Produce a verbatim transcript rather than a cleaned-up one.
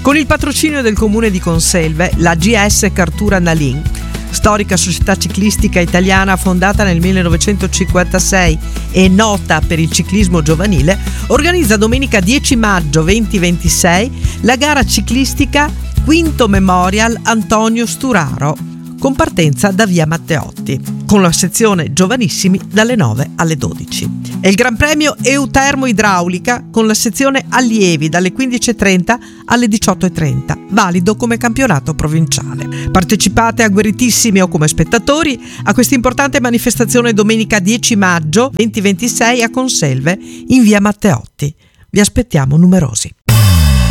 Con il patrocinio del comune di Conselve, la G S Cartura Nalin, storica società ciclistica italiana fondata nel millenovecentocinquantasei e nota per il ciclismo giovanile, organizza domenica dieci maggio duemilaventisei la gara ciclistica Quinto Memorial Antonio Sturaro, con partenza da via Matteotti, con la sezione giovanissimi dalle nove alle dodici. E il Gran Premio Eutermo Idraulica con la sezione allievi dalle quindici e trenta alle diciotto e trenta, valido come campionato provinciale. Partecipate agguerritissimi o come spettatori a questa importante manifestazione domenica dieci maggio duemilaventisei a Conselve in via Matteotti. Vi aspettiamo numerosi.